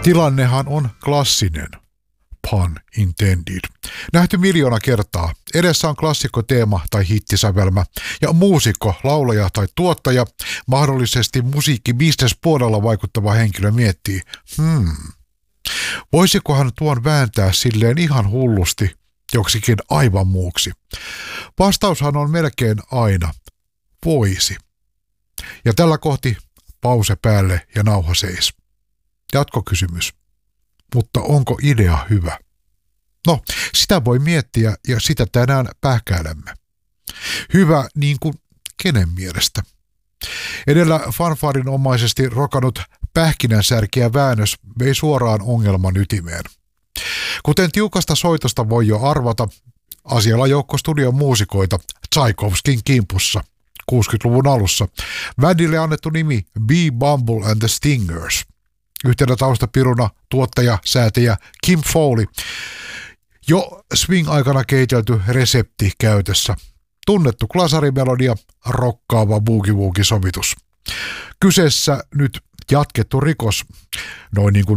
Tilannehan on klassinen. Pun intended. Nähty 1,000,000 kertaa. Edessä on klassikkoteema tai hittisävelmä ja muusikko, laulaja tai tuottaja, mahdollisesti musiikkibisnespuolella vaikuttava henkilö miettii, voisikohan tuon vääntää silleen ihan hullusti joksikin aivan muuksi? Vastaushan on melkein aina voisi. Ja tällä kohti pause päälle ja nauha seis. Jatkokysymys. Mutta onko idea hyvä? No, sitä voi miettiä ja sitä tänään pähkäilemme. Hyvä niin kuin kenen mielestä? Edellä fanfaarinomaisesti rokannut pähkinänsärkiä väännös vei suoraan ongelman ytimeen. Kuten tiukasta soitosta voi jo arvata, asialla joukko studion muusikoita Tchaikovskin kimpussa 60-luvun alussa. Bändille annettu nimi Bee Bumble and the Stingers. Yhtenä taustapiruna tuottaja, säätäjä Kim Fowley. Jo swing-aikana keitelty resepti käytössä. Tunnettu glasarimelodia, rokkaava boogie-woogie-sovitus. Kyseessä nyt jatkettu rikos, noin niin kuin